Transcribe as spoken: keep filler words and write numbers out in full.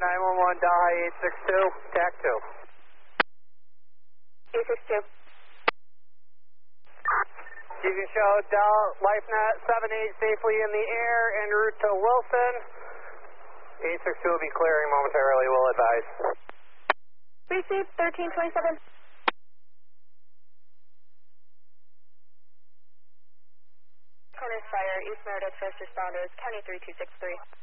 nine one one, Delhi eight six two, T A C two. eight six two. You can show Del LifeNet seven eight safely in the air en route to Wilson. eight six two will be clearing momentarily, we'll advise. Receive thirteen twenty-seven. Corners Fire, East Meredith, first responders, County three two six three.